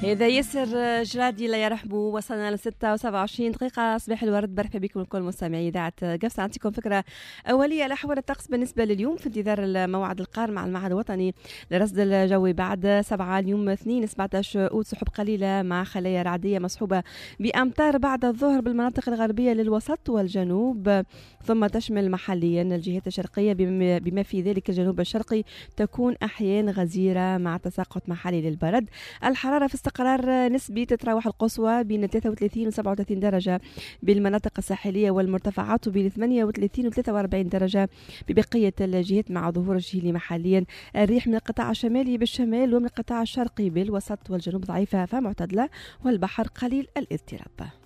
إذا ياسر جرادي لا يرحبوا. وصلنا ل 26 دقيقة. صباح الورد، برحب بكم الكل مستمعي إذاعة قفص. أعطيكم فكرة أولية على أحوال الطقس بالنسبة لليوم في انتظار الموعد القار مع المعهد الوطني لرصد الجوي. بعد 7 اليوم 2 17 أوت سحب قليلة مع خلايا رعدية مصحوبة بأمطار بعد الظهر بالمناطق الغربية للوسط والجنوب، ثم تشمل محليا الجهات الشرقية بما في ذلك الجنوب الشرقي تكون أحيان غزيرة مع تساقط محلي للبرد. الحرارة في استقرار نسبي، تتراوح القصوى بين 33 و 37 درجة بالمناطق الساحلية والمرتفعات، وبين 38 و 43 درجة ببقية الجهات مع ظهور الجهيل محليا. الريح من القطاع الشمالي بالشمال ومن القطاع الشرقي بالوسط والجنوب ضعيفة فمعتدلة، والبحر قليل الاضطراب.